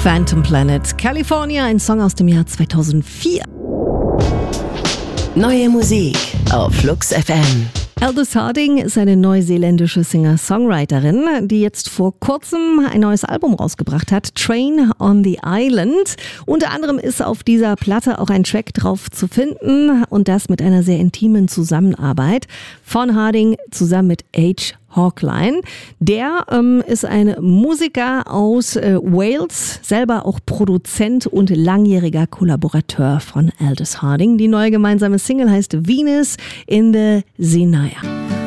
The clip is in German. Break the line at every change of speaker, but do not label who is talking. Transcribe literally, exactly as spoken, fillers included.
Phantom Planet, California, ein Song aus dem Jahr zweitausendvier.
Neue Musik auf Flux F M.
Aldous Harding ist eine neuseeländische Singer-Songwriterin, die jetzt vor kurzem ein neues Album rausgebracht hat, Train on the Island. Unter anderem ist auf dieser Platte auch ein Track drauf zu finden und das mit einer sehr intimen Zusammenarbeit von Harding zusammen mit H. Hawkline. Der ähm, ist ein Musiker aus äh, Wales, selber auch Produzent und langjähriger Kollaborateur von Aldous Harding. Die neue gemeinsame Single heißt Venus in the Zenaya.